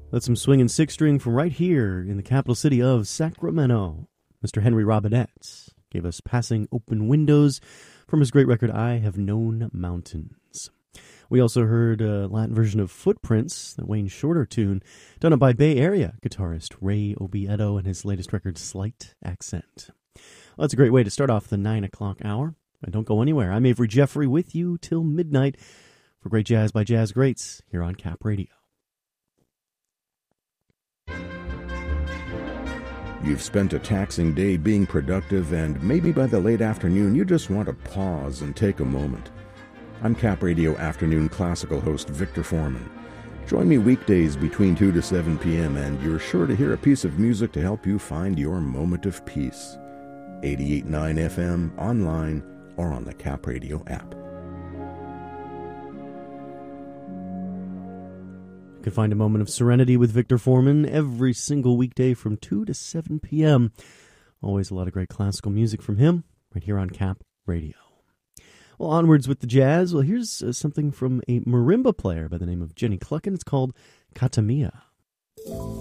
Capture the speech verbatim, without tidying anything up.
That's some swinging six string from right here in the capital city of Sacramento. Mister Henry Robinette gave us Passing Open Windows from his great record, I Have Known Mountains. We also heard a Latin version of Footprints, the Wayne Shorter tune, done by Bay Area guitarist Ray Obiedo and his latest record, Slight Accent. Well, that's a great way to start off the nine o'clock hour. And don't go anywhere. I'm Avery Jeffrey with you till midnight for Great Jazz by Jazz Greats here on Cap Radio. You've spent a taxing day being productive, and maybe by the late afternoon you just want to pause and take a moment. I'm Cap Radio Afternoon Classical host Victor Foreman. Join me weekdays between two to seven p.m. and you're sure to hear a piece of music to help you find your moment of peace. eighty-eight point nine F M, online, or on the Cap Radio app. You can find a moment of serenity with Victor Foreman every single weekday from two to seven p.m. Always a lot of great classical music from him right here on Cap Radio. Well, onwards with the jazz. Well, here's uh, something from a marimba player by the name of Jenny Clucken. It's called Katamia.